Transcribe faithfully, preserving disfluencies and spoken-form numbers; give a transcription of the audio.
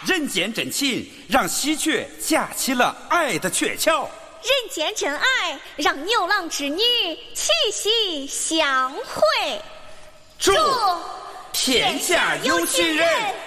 人间真情，让喜鹊架起了爱的鹊桥； 人间真爱，让牛郎织女七夕相会。 祝天下有情人